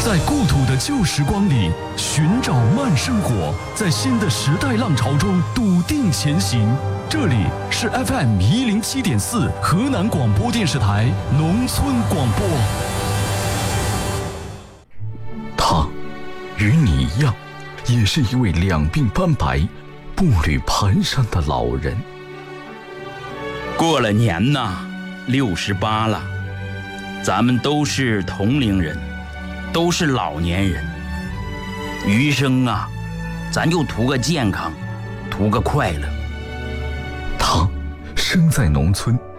在故土的旧时光里寻找慢生活，在新的时代浪潮中笃定前行。这里是 FM107.4河南广播电视台农村广播。他与你一样，也是一位两鬓斑白、步履蹒跚的老人。 过了年呐，68了，咱们都是同龄人，都是老年人。余生啊，咱就图个健康，图个快乐。 他生在农村，